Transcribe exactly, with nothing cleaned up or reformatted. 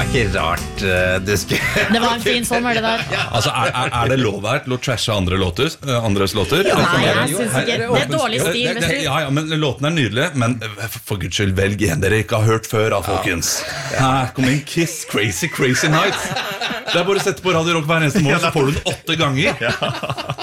var ikke rart uh, du skulle Det var en fin sommer det der Altså, er, er, er det lov her til å trashe andre låter, andres låter? Nei, jeg synes ikke Det er dårlig stil det, det, Ja, ja, men låten er nydelig. Men for Guds skyld, velg en dere ikke har hørt før, da, folkens. Her kommer en Kiss, Crazy, Crazy Nights. Det er bare å sette på Radio Rock hver eneste morgen, så får du den åtte ganger.